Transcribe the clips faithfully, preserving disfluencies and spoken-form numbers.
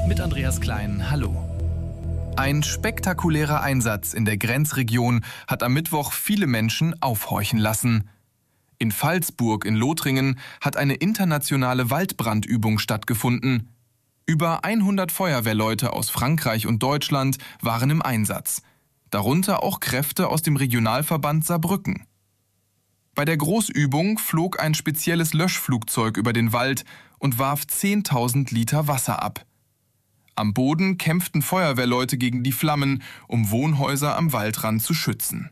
Mit Andreas Klein, hallo. Ein spektakulärer Einsatz in der Grenzregion hat am Mittwoch viele Menschen aufhorchen lassen. In Pfalzburg in Lothringen hat eine internationale Waldbrandübung stattgefunden. Über hundert Feuerwehrleute aus Frankreich und Deutschland waren im Einsatz, darunter auch Kräfte aus dem Regionalverband Saarbrücken. Bei der Großübung flog ein spezielles Löschflugzeug über den Wald und warf zehntausend Liter Wasser ab. Am Boden kämpften Feuerwehrleute gegen die Flammen, um Wohnhäuser am Waldrand zu schützen.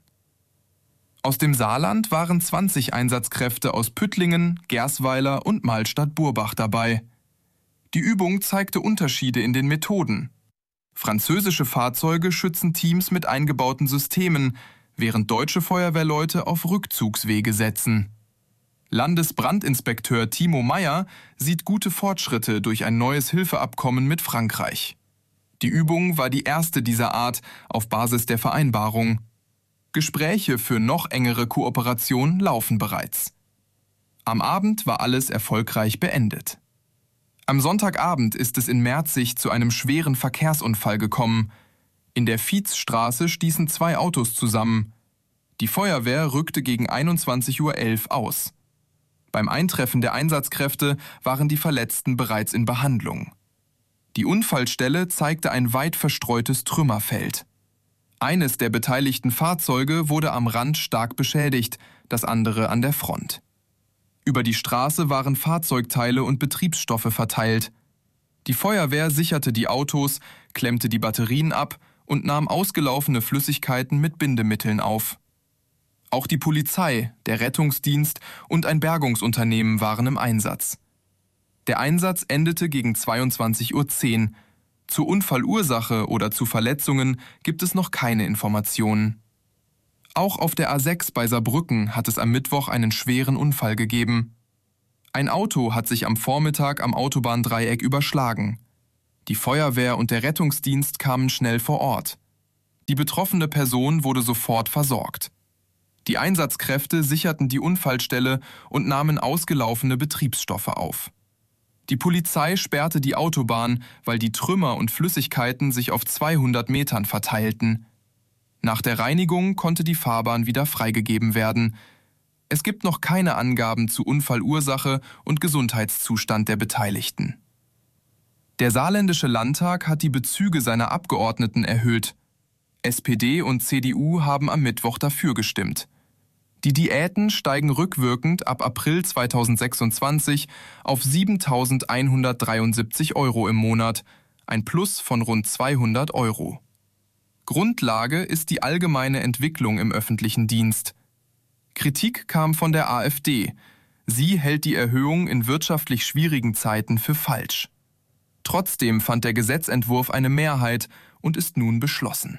Aus dem Saarland waren zwanzig Einsatzkräfte aus Püttlingen, Gersweiler und Mahlstadt-Burbach dabei. Die Übung zeigte Unterschiede in den Methoden. Französische Fahrzeuge schützen Teams mit eingebauten Systemen, während deutsche Feuerwehrleute auf Rückzugswege setzen. Landesbrandinspekteur Timo Meyer sieht gute Fortschritte durch ein neues Hilfeabkommen mit Frankreich. Die Übung war die erste dieser Art auf Basis der Vereinbarung. Gespräche für noch engere Kooperation laufen bereits. Am Abend war alles erfolgreich beendet. Am Sonntagabend ist es in Merzig zu einem schweren Verkehrsunfall gekommen. In der Viezstraße stießen zwei Autos zusammen. Die Feuerwehr rückte gegen einundzwanzig Uhr elf aus. Beim Eintreffen der Einsatzkräfte waren die Verletzten bereits in Behandlung. Die Unfallstelle zeigte ein weit verstreutes Trümmerfeld. Eines der beteiligten Fahrzeuge wurde am Rand stark beschädigt, das andere an der Front. Über die Straße waren Fahrzeugteile und Betriebsstoffe verteilt. Die Feuerwehr sicherte die Autos, klemmte die Batterien ab und nahm ausgelaufene Flüssigkeiten mit Bindemitteln auf. Auch die Polizei, der Rettungsdienst und ein Bergungsunternehmen waren im Einsatz. Der Einsatz endete gegen zweiundzwanzig Uhr zehn. Zur Unfallursache oder zu Verletzungen gibt es noch keine Informationen. Auch auf der A sechs bei Saarbrücken hat es am Mittwoch einen schweren Unfall gegeben. Ein Auto hat sich am Vormittag am Autobahndreieck überschlagen. Die Feuerwehr und der Rettungsdienst kamen schnell vor Ort. Die betroffene Person wurde sofort versorgt. Die Einsatzkräfte sicherten die Unfallstelle und nahmen ausgelaufene Betriebsstoffe auf. Die Polizei sperrte die Autobahn, weil die Trümmer und Flüssigkeiten sich auf zweihundert Metern verteilten. Nach der Reinigung konnte die Fahrbahn wieder freigegeben werden. Es gibt noch keine Angaben zu Unfallursache und Gesundheitszustand der Beteiligten. Der saarländische Landtag hat die Bezüge seiner Abgeordneten erhöht. S P D und C D U haben am Mittwoch dafür gestimmt. Die Diäten steigen rückwirkend ab April zweitausendsechsundzwanzig auf siebentausendeinhundertdreiundsiebzig Euro im Monat, ein Plus von rund zweihundert Euro. Grundlage ist die allgemeine Entwicklung im öffentlichen Dienst. Kritik kam von der A f D. Sie hält die Erhöhung in wirtschaftlich schwierigen Zeiten für falsch. Trotzdem fand der Gesetzentwurf eine Mehrheit und ist nun beschlossen.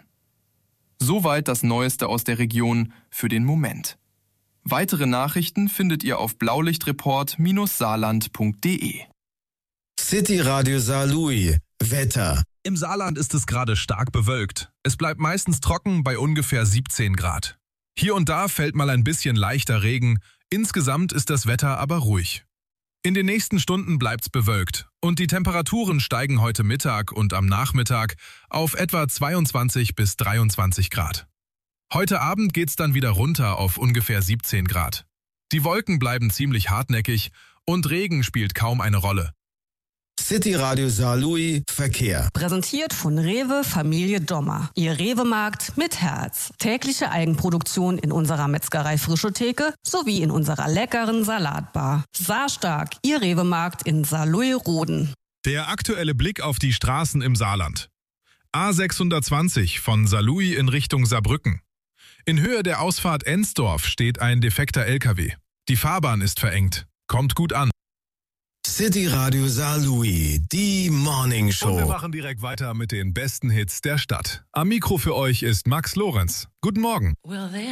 Soweit das Neueste aus der Region für den Moment. Weitere Nachrichten findet ihr auf blaulichtreport Bindestrich saarland punkt de. City Radio Saarlouis. Wetter. Im Saarland ist es gerade stark bewölkt. Es bleibt meistens trocken bei ungefähr siebzehn Grad. Hier und da fällt mal ein bisschen leichter Regen. Insgesamt ist das Wetter aber ruhig. In den nächsten Stunden bleibt's bewölkt und die Temperaturen steigen heute Mittag und am Nachmittag auf etwa zweiundzwanzig bis dreiundzwanzig Grad. Heute Abend geht's dann wieder runter auf ungefähr siebzehn Grad. Die Wolken bleiben ziemlich hartnäckig und Regen spielt kaum eine Rolle. City Radio Saarlouis Verkehr. Präsentiert von Rewe Familie Dommer. Ihr Rewe-Markt mit Herz. Tägliche Eigenproduktion in unserer Metzgerei Frische Theke sowie in unserer leckeren Salatbar. Saarstark, Ihr Rewe-Markt in Saarlouis-Roden. Der aktuelle Blick auf die Straßen im Saarland. A sechshundertzwanzig von Saarlouis in Richtung Saarbrücken. In Höhe der Ausfahrt Ensdorf steht ein defekter L K W. Die Fahrbahn ist verengt. Kommt gut an. City Radio Saarlouis, die Morning Show. Und wir machen direkt weiter mit den besten Hits der Stadt. Am Mikro für euch ist Max Lorenz. Guten Morgen. Well,